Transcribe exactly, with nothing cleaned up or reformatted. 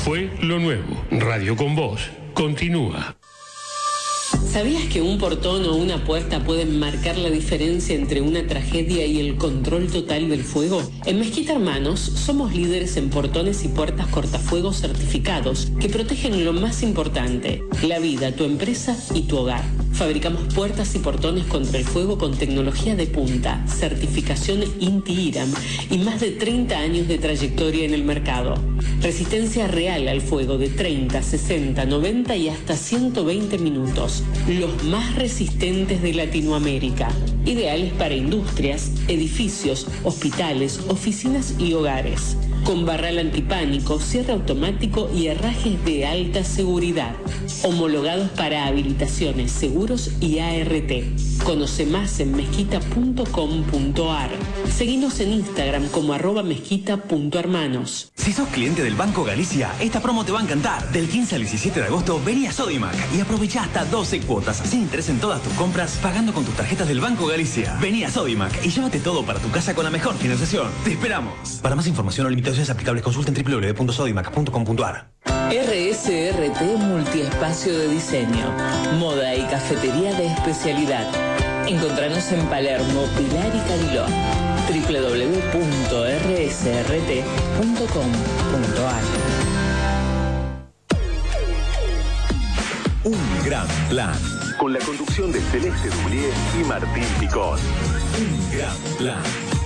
fue lo nuevo. Radio con Vos continúa. ¿Sabías que un portón o una puerta pueden marcar la diferencia entre una tragedia y el control total del fuego? En Mezquita Hermanos somos líderes en portones y puertas cortafuegos certificados que protegen lo más importante, la vida, tu empresa y tu hogar. Fabricamos puertas y portones contra el fuego con tecnología de punta, certificación INTI-IRAM y más de treinta años de trayectoria en el mercado. Resistencia real al fuego de treinta, sesenta, noventa y hasta ciento veinte minutos. Los más resistentes de Latinoamérica. Ideales para industrias, edificios, hospitales, oficinas y hogares. Con barral antipánico, cierre automático y herrajes de alta seguridad. Homologados para habilitaciones, seguros y A R T. Conoce más en mezquita punto com punto a r. Seguinos en Instagram como arroba mezquita punto hermanos. Si sos cliente del Banco Galicia, esta promo te va a encantar. Del quince al diecisiete de agosto, vení a Sodimac y aprovecha hasta doce cuotas sin interés en todas tus compras, pagando con tus tarjetas del Banco Galicia. Vení a Sodimac y llévate todo para tu casa con la mejor financiación. ¡Te esperamos! Para más información o limitaciones aplicables, consulta en w w w punto sodimac punto com punto a r. R S R T Multiespacio de Diseño. Moda y cafetería de especialidad. Encontranos en Palermo, Pilar y Cariló. w w w punto r s r t punto com punto a r. Un gran plan. Con la conducción de Celeste Dublier y Martín Picón. Un gran plan.